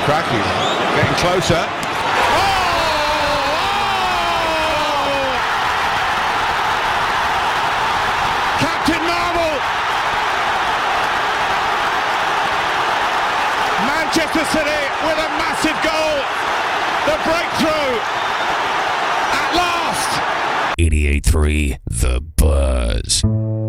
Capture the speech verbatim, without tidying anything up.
cracking. Getting closer. Oh! Captain Marvel! Manchester City with a massive goal. The breakthrough at last. eighty-eight point three The Buzz.